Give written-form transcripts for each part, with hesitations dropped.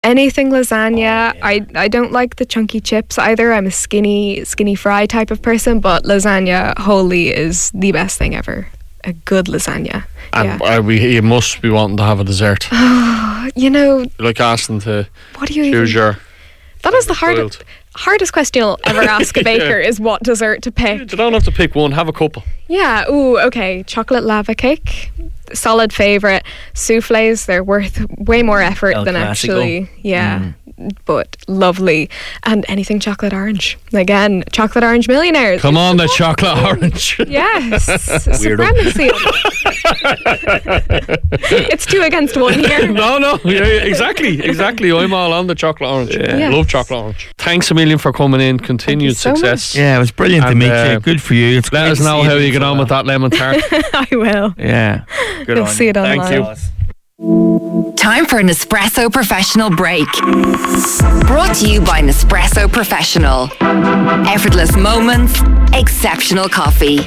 Anything lasagna. I don't like the chunky chips either. I'm a skinny fry type of person, but lasagna wholly is the best thing ever. A good lasagna. And you must be wanting to have a dessert. You know, like asking to what do you choose your... That is the hardest question you'll ever ask a baker is what dessert to pick. You don't have to pick one, have a couple. Yeah, okay. Chocolate lava cake, solid favourite. Soufflés, they're worth way more effort than actually... Yeah. But lovely. And anything chocolate orange. Again, chocolate orange millionaires. Come on, the chocolate orange. Yes. Supremacy. It's 2 against 1 here. No. Yeah, exactly. I'm all on the chocolate orange. Yeah. Yes. Love chocolate orange. Thanks a million for coming in. Continued success. Yeah, it was brilliant to meet you. Good for you. Let us know how you get on with that lemon tart. I will. Yeah. Good You'll see it online. Thank you. Time for Nespresso Professional Break. Brought to you by Nespresso Professional. Effortless moments, exceptional coffee.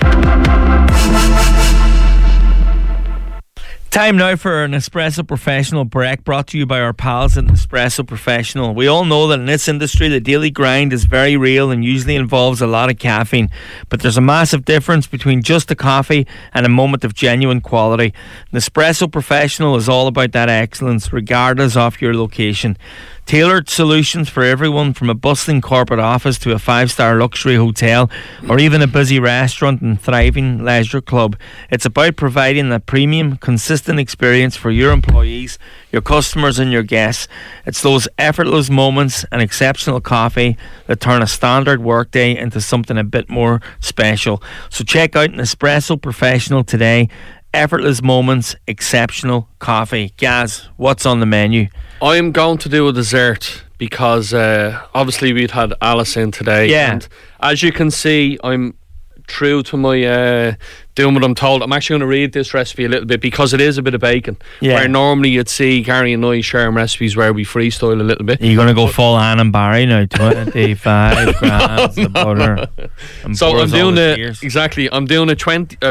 Time now for an Nespresso Professional break, brought to you by our pals at Nespresso Professional. We all know that in this industry the daily grind is very real and usually involves a lot of caffeine, but there's a massive difference between just a coffee and a moment of genuine quality. Nespresso Professional is all about that excellence regardless of your location. Tailored solutions for everyone from a bustling corporate office to a 5-star luxury hotel or even a busy restaurant and thriving leisure club. It's about providing a premium, consistent experience for your employees, your customers and your guests. It's those effortless moments and exceptional coffee that turn a standard workday into something a bit more special. So check out Nespresso Professional today. Effortless moments, exceptional coffee. Gaz, what's on the menu? I'm going to do a dessert because obviously we'd had Alice in today. Yeah. And as you can see, I'm true to my doing what I'm told. I'm actually going to read this recipe a little bit because it is a bit of bacon. Yeah. Where normally you'd see Gary and I sharing recipes where we freestyle a little bit. You're going to go full Ann and Barry now, 25 grams of butter. So I'm doing I'm doing a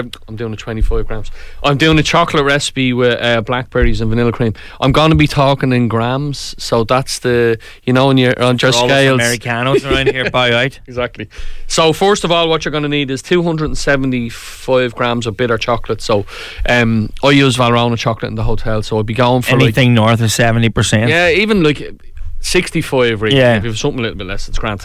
25 grams. I'm doing a chocolate recipe with blackberries and vanilla cream. I'm going to be talking in grams, so that's the, when you're on your all scales. Americanos around here bow out. Exactly. So first of all, what you're going to need is 275 grams of bitter chocolate. So I use Valrhona chocolate in the hotel, so I'd be going for anything north of 70%. Yeah, even 65 really. Yeah. If you have something a little bit less, it's grand.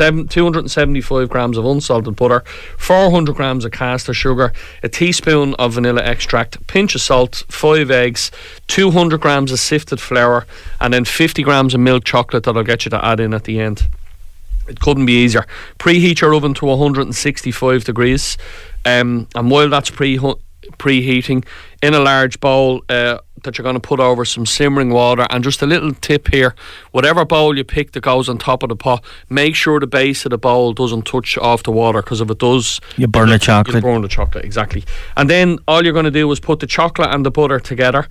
275 grams of unsalted butter, 400 grams of caster sugar, a teaspoon of vanilla extract, pinch of salt, 5 eggs, 200 grams of sifted flour, and then 50 grams of milk chocolate that I'll get you to add in at the end. It couldn't be easier. Preheat your oven to 165 degrees, and while that's preheating, in a large bowl that you're going to put over some simmering water. And just a little tip here, whatever bowl you pick that goes on top of the pot, make sure the base of the bowl doesn't touch off the water, because if it does, you burn the chocolate. You burn the chocolate, exactly. And then all you're going to do is put the chocolate and the butter together,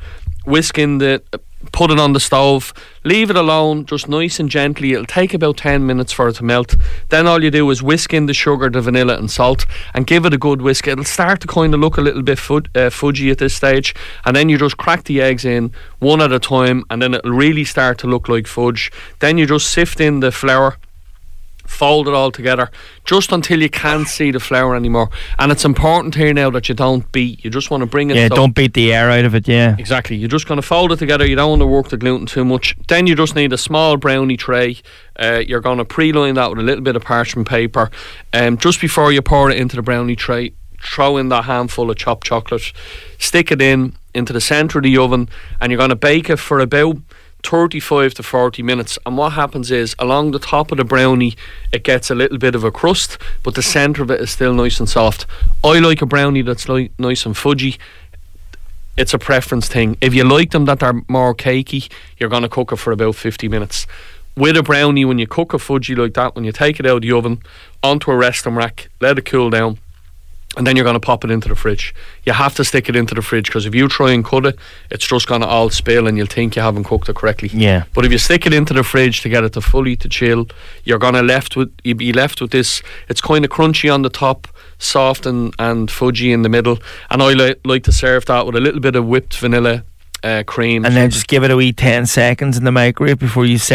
put it on the stove, leave it alone just nice and gently. It'll take about 10 minutes for it to melt. Then all you do is whisk in the sugar, the vanilla and salt, and give it a good whisk. It'll start to kind of look a little bit fudgy at this stage, and then you just crack the eggs in one at a time, and then it'll really start to look like fudge. Then you just sift in the flour, fold it all together just until you can't see the flour anymore. And it's important here now that you don't beat. You just want to bring it. Yeah, don't beat the air out of it. Yeah, exactly. You're just going to fold it together. You don't want to work the gluten too much. Then you just need a small brownie tray. You're going to pre-line that with a little bit of parchment paper. Just before you pour it into the brownie tray, throw in that handful of chopped chocolate, stick it into the centre of the oven, and you're going to bake it for about 35 to 40 minutes. And what happens is, along the top of the brownie it gets a little bit of a crust, but the centre of it is still nice and soft. I like a brownie that's nice and fudgy. It's a preference thing. If you like them that are more cakey, you're going to cook it for about 50 minutes. With a brownie, when you cook a fudgy like that, when you take it out of the oven onto a resting rack, let it cool down, and then you're going to pop it into the fridge. You have to stick it into the fridge, because if you try and cut it, it's just going to all spill and you'll think you haven't cooked it correctly. Yeah. But if you stick it into the fridge to get it to fully to chill, you'll be left with this. It's kind of crunchy on the top, soft and fudgy in the middle. And I like to serve that with a little bit of whipped vanilla cream. And then just give it a wee 10 seconds in the microwave before you